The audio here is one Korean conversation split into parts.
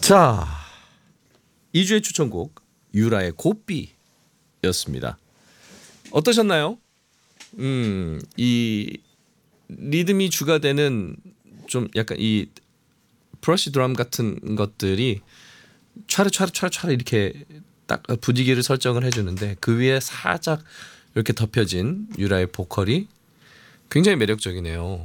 자, 2주의 추천곡 유라의 고삐였습니다. 어떠셨나요? 이 리듬이 주가 되는 좀 약간 이 브러쉬 드럼 같은 것들이 차르 이렇게 딱 분위기를 설정을 해주는데 그 위에 살짝 이렇게 덮여진 유라의 보컬이 굉장히 매력적이네요.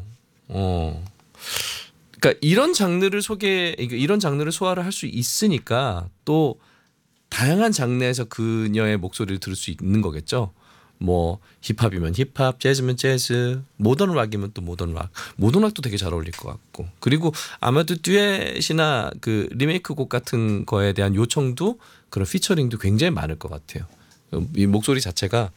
그러니까 이런 장르를 소화를 할 수 있으니까 또 다양한 장르에서 그녀의 목소리를 들을 수 있는 거겠죠. 뭐 힙합이면 힙합, 재즈면 재즈, 모던 락이면 또 모던 락. 모던 락도 되게 잘 어울릴 것 같고. 그리고 아마도 듀엣이나 그 리메이크 곡 같은 거에 대한 요청도 그런 피처링도 굉장히 많을 것 같아요. 이 목소리 자체가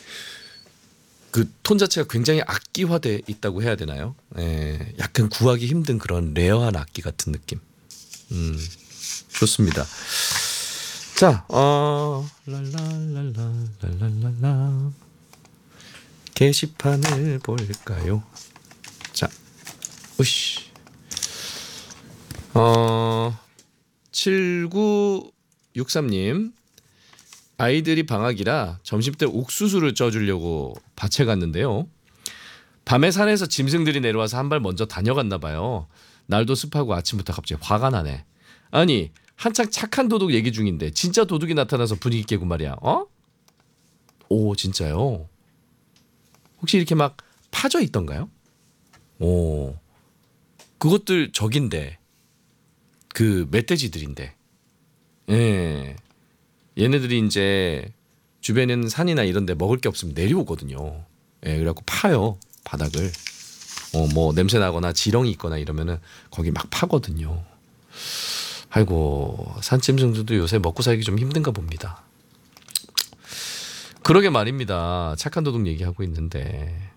그 톤 자체가 굉장히 악기화돼 있다고 해야 되나요? 예, 약간 구하기 힘든 그런 레어한 악기 같은 느낌. 좋습니다. 자, 랄랄랄랄랄랄라 게시판을 볼까요? 자, 으씨. 7963님 아이들이 방학이라 점심때 옥수수를 쪄주려고 밭에 갔는데요. 밤에 산에서 짐승들이 내려와서 한 발 먼저 다녀갔나 봐요. 날도 습하고 아침부터 갑자기 화가 나네. 아니 한창 착한 도둑 얘기 중인데 진짜 도둑이 나타나서 분위기 깨고 말이야. 오 진짜요? 혹시 이렇게 막 파져 있던가요? 오 그것들 적인데 그 멧돼지들인데. 예. 얘네들이 이제 주변에는 산이나 이런 데 먹을 게 없으면 내려오거든요. 예, 그래갖고 파요 바닥을. 뭐 냄새 나거나 지렁이 있거나 이러면은 거기 막 파거든요. 아이고 산짐승들도 요새 먹고 살기 좀 힘든가 봅니다. 그러게 말입니다. 착한 도둑 얘기하고 있는데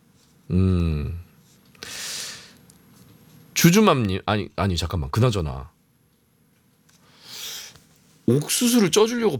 주주맘님 아니 잠깐만 그나저나 옥수수를 쪄주려고